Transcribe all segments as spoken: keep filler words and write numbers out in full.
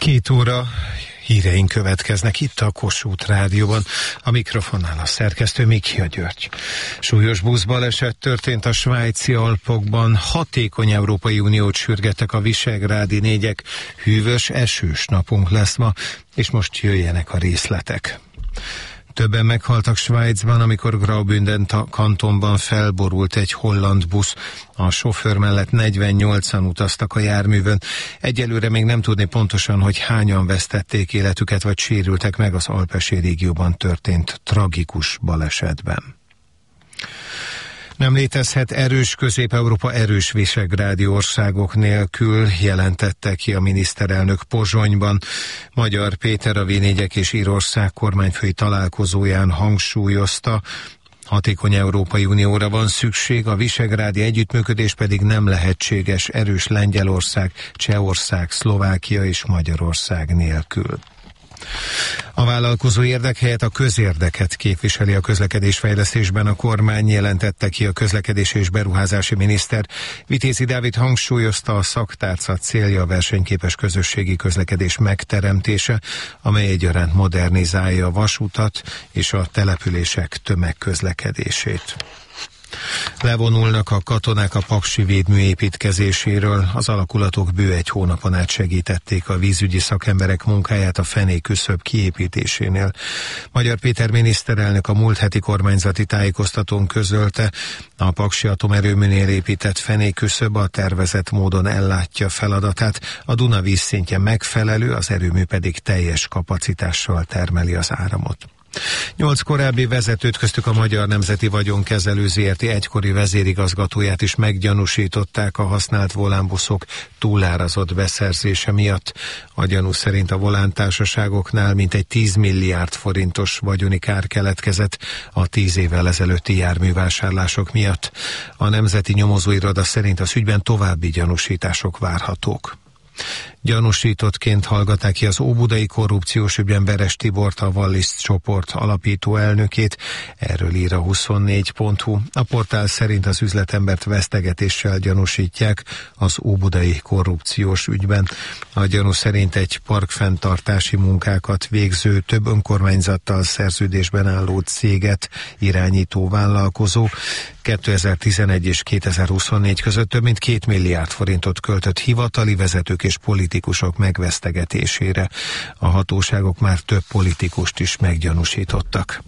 Két óra híreink következnek itt a Kossuth Rádióban. A mikrofonnál a szerkesztő Mikja György. Súlyos buszbaleset történt a svájci Alpokban. Hatékony Európai Uniót sürgettek a visegrádi négyek. Hűvös, esős napunk lesz ma, és most jöjjenek a részletek. Többen meghaltak Svájcban, amikor Graubünden kantonban felborult egy holland busz. A sofőr mellett negyvennyolcan utaztak a járművön. Egyelőre még nem tudni pontosan, hogy hányan vesztették életüket, vagy sérültek meg az alpesi régióban történt tragikus balesetben. Nem létezhet erős Közép-Európa erős visegrádi országok nélkül, jelentette ki a miniszterelnök Pozsonyban. Magyar Péter a vé négyek és Írország kormányfői találkozóján hangsúlyozta, hatékony Európai Unióra van szükség, a visegrádi együttműködés pedig nem lehetséges erős Lengyelország, Csehország, Szlovákia és Magyarország nélkül. A vállalkozó érdek helyett a közérdeket képviseli a közlekedésfejlesztésben. A kormány jelentette ki a közlekedési és beruházási miniszter. Vitézi Dávid hangsúlyozta, a szaktárca célja a versenyképes közösségi közlekedés megteremtése, amely egyaránt modernizálja a vasutat és a települések tömegközlekedését. Levonulnak a katonák a paksi védmű építkezéséről. Az alakulatok bő egy hónapon át segítették a vízügyi szakemberek munkáját a fenéküszöb kiépítésénél. Magyar Péter miniszterelnök a múlt heti kormányzati tájékoztatón közölte, a paksi atomerőműnél épített fenéküszöb a tervezett módon ellátja feladatát, a Duna vízszintje megfelelő, az erőmű pedig teljes kapacitással termeli az áramot. Nyolc korábbi vezetőt, köztük a Magyar Nemzeti Vagyonkezelő zé er té egykori vezérigazgatóját is meggyanúsították a használt volánbuszok túlárazott beszerzése miatt. A gyanú szerint a volántársaságoknál mintegy tíz milliárd forintos vagyoni kár keletkezett a tíz évvel ezelőtti járművásárlások miatt. A Nemzeti Nyomozóiroda szerint az ügyben további gyanúsítások várhatók. Gyanúsítottként hallgatták ki az óbudai korrupciós ügyben Veres Tibort, a Wallis csoport alapító elnökét. Erről ír a huszonnégy pont hu. A portál szerint az üzletembert vesztegetéssel gyanúsítják az óbudai korrupciós ügyben. A gyanú szerint egy parkfenntartási munkákat végző, több önkormányzattal szerződésben álló céget irányító vállalkozó kétezer-tizenegy és kétezer-huszonnégy között több mint két milliárd forintot költött hivatali vezetők és politikusok megvesztegetésére. A hatóságok már több politikust is meggyanúsítottak.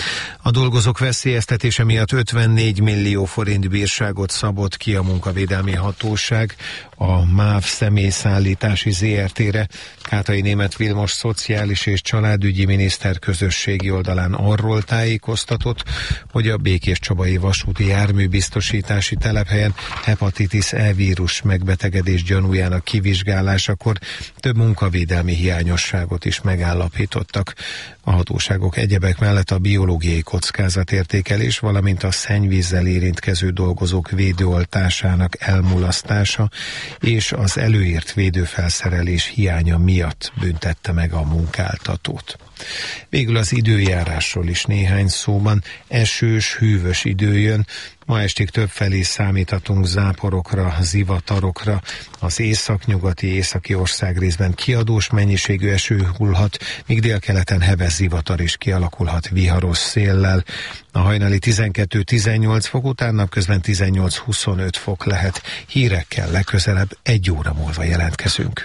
A dolgozók veszélyeztetése miatt ötvennégy millió forint bírságot szabott ki a munkavédelmi hatóság a MÁV személyszállítási zé er té-re. Kátai Németh Vilmos szociális és családügyi miniszter közösségi oldalán arról tájékoztatott, hogy a Békéscsabai vasúti járműbiztosítási telephelyen hepatitis E vírus megbetegedés gyanújának kivizsgálásakor több munkavédelmi hiányosságot is megállapítottak. A hatóságok egyebek mellett a biológiai kockázatértékelés, valamint a szennyvízzel érintkező dolgozók védőoltásának elmulasztása és az előírt védőfelszerelés hiánya miatt büntette meg a munkáltatót. Végül az időjárásról is néhány szóban. Esős, hűvös idő jön. Ma estig többfelé számíthatunk záporokra, zivatarokra. Az északnyugati, északi országrészben kiadós mennyiségű eső hullhat, míg délkeleten heves zivatar is kialakulhat viharos széllel. A hajnali tizenkettő-tizennyolc fok után napközben tizennyolc-huszonöt fok lehet. Hírekkel legközelebb egy óra múlva jelentkezünk.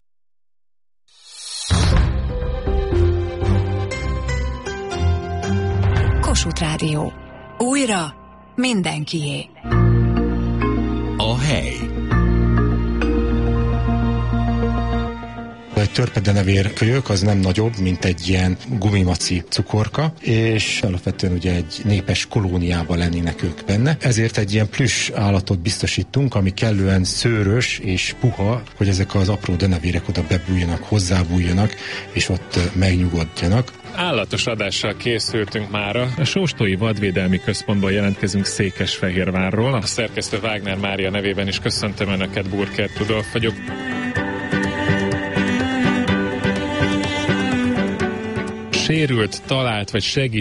Kossuth Rádió. Újra mindenkié. A hely. Egy törpedenevér kölyök az nem nagyobb, mint egy ilyen gumimaci cukorka, és alapvetően ugye egy népes kolóniában lennének ők benne. Ezért egy ilyen plüss állatot biztosítunk, ami kellően szőrös és puha, hogy ezek az apró denevérek oda bebújjanak, hozzábújjanak, és ott megnyugodjanak. Állatos adással készültünk mára. A Sóstói Vadvédelmi Központból jelentkezünk Székesfehérvárról. A szerkesztő Wagner Mária nevében is köszöntöm Önöket, Burkert Rudolf vagyok. Sérült, talált vagy segít